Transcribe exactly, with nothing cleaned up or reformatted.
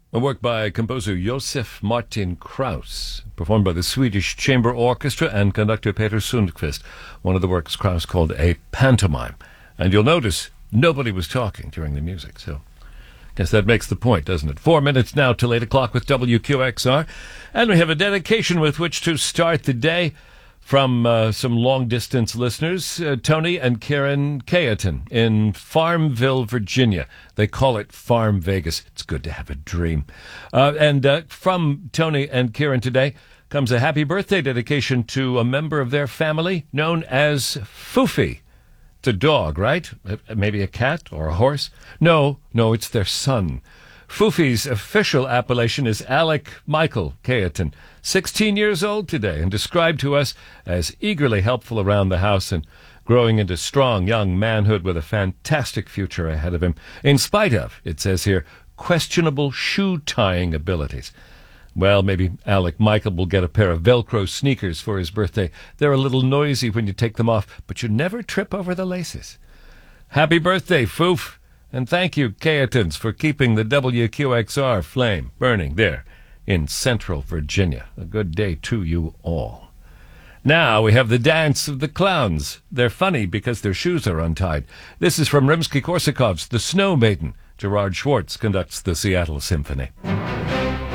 A work by composer Josef Martin Krauss, performed by the Swedish Chamber Orchestra and conductor Peter Sundqvist. One of the works Krauss called a pantomime. And you'll notice nobody was talking during the music, so I guess that makes the point, doesn't it? Four minutes now till eight o'clock with W Q X R. And we have a dedication with which to start the day from uh, some long-distance listeners, uh, Tony and Karen Cayetan in Farmville, Virginia. They call it Farm Vegas. It's good to have a dream. Uh, and uh, from Tony and Karen today comes a happy birthday dedication to a member of their family known as Foofy. It's a dog, right? Uh, maybe a cat or a horse? No, no, it's their son. Foofy's official appellation is Alec Michael Cayetan, sixteen years old today, and described to us as eagerly helpful around the house and growing into strong young manhood with a fantastic future ahead of him, in spite of, it says here, questionable shoe-tying abilities. Well, maybe Alec Michael will get a pair of Velcro sneakers for his birthday. They're a little noisy when you take them off, but you never trip over the laces. Happy birthday, Foof! And thank you, Cayetans, for keeping the W Q X R flame burning there in Central Virginia. A good day to you all. Now we have the dance of the clowns. They're funny because their shoes are untied. This is from Rimsky-Korsakov's The Snow Maiden. Gerard Schwartz conducts the Seattle Symphony.